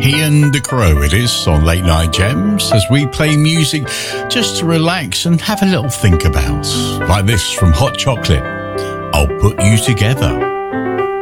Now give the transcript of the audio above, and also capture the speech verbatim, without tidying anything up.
Ian the Crow it is on Late Night Gems, as we play music just to relax and have a little think about. Like this from Hot Chocolate, I'll Put You Together.